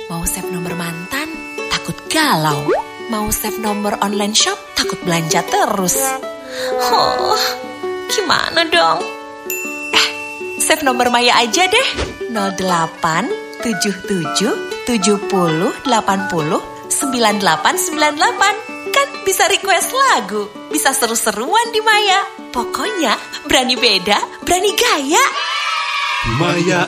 Mau save nomor mantan, takut galau. Mau save nomor online shop, takut belanja terus. Gimana dong? Save nomor Maya aja deh. 08 77 70 80 9898. Kan bisa request lagu, bisa seru-seruan di Maya. Pokoknya berani beda, berani gaya. Maya